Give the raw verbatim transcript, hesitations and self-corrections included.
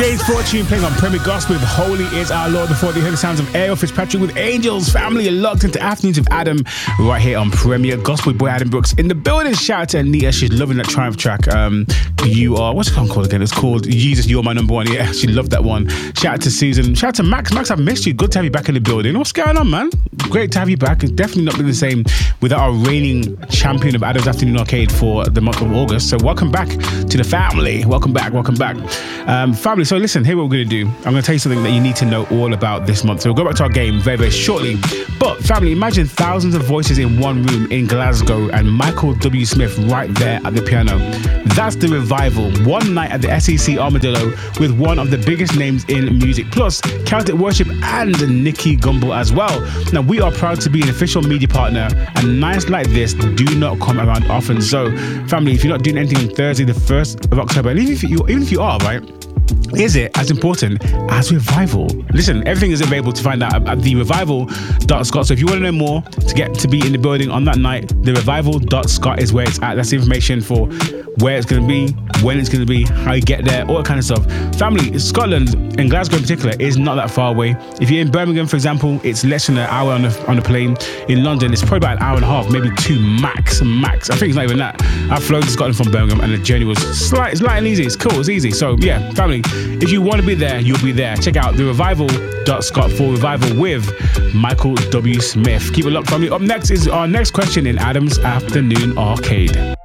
James Fortune playing on Premier Gospel with Holy Is Our Lord. Before they heard the sounds of Ariel Fitzpatrick with Angels. Family locked into Afternoons with Adam right here on Premier Gospel. Boy Adam Brooks in the building. Shout out to Anita. She's loving that Triumph track. Um, you are, what's it called again? It's called Jesus, You're My Number One. Yeah, she loved that one. Shout out to Susan. Shout out to Max. Max, I've missed you. Good to have you back in the building. What's going on, man? Great to have you back. It's definitely not been the same without our reigning champion of Adam's Afternoon Arcade for the month of August. So welcome back to the family. Welcome back. Welcome back. Um, family, so listen, here what we're going to do. I'm going to tell you something that you need to know all about this month. So we'll go back to our game very, very shortly. But family, imagine thousands of voices in one room in Glasgow and Michael W. Smith right there at the piano. That's the Revival. One night at the S E C Armadillo with one of the biggest names in music. Plus, Celtic Worship and Nicky Gumbel as well. Now, we are proud to be an official media partner, and nights like this do not come around often. So, family, if you're not doing anything on Thursday, the first of October, and even if you, even if you are, right, is it as important as Revival? Listen, everything is available to find out at the revival dot scot. So if you want to know more, to get to be in the building on that night, the revival dot scot is where it's at. That's the information for where it's going to be, when it's going to be, how you get there, all that kind of stuff. Family, Scotland, and Glasgow in particular, is not that far away. If you're in Birmingham, for example, it's less than an hour on the, on the plane. In London, it's probably about an hour and a half, maybe two max, max. I think it's not even that. I've flown to Scotland from Birmingham and the journey was slight, it's light and easy. It's cool, it's easy. So yeah, family, if you want to be there, you'll be there. Check out the revival dot scot for Revival with Michael W. Smith. Keep it locked, family. Up next is our next question in Adam's Afternoon Arcade.